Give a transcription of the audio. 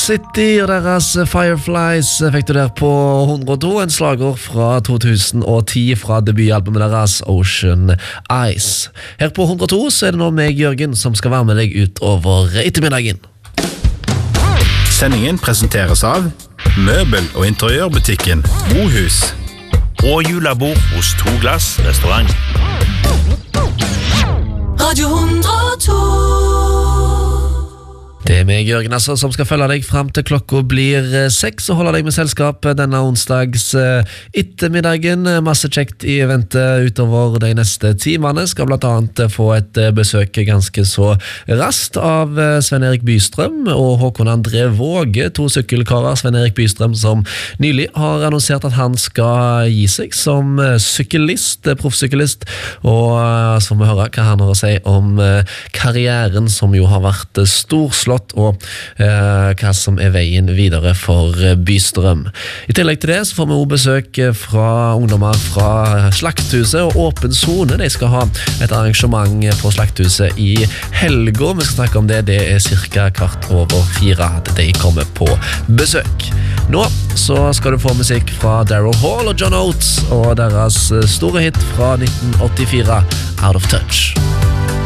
City og deres Fireflies fikk du der på 102, en slager fra 2010 fra debutalbumet deres Ocean Eyes. Her på 102 så er det nå meg, Jørgen, som skal være med deg utover ettermiddagen. Sendingen presenteres av Møbel- og interiørbutikken Bohus og julebord hos Toglass restaurant. Radio 102. Det er meg, Jørgen, som skal følge deg frem til klokka blir 6 og holde deg med selskap denne onsdags ettermiddagen. Masse kjekt i ventet utover de neste timene. Skal blant annet få et besøk ganske så raskt av Sven-Erik Bystrøm og Håkon André Våge, to sykkelkarer. Sven-Erik Bystrøm som nylig har annonsert at han skal gi seg som syklist, proffsyklist, og så må vi høre hva han har å si om karrieren som jo har vært storslått, og hva som er veien videre for Bystrøm. I tillegg til det så får vi også besøk fra ungdommer fra Slakthuset og Åpen Zone. De skal ha et arrangement på Slakthuset i helga. Vi skal snakke om det. Det er cirka 3:15 at de kommer på besøk. Nå så skal du få musikk fra Daryl Hall og John Oates og deres store hit fra 1984, Out of Touch.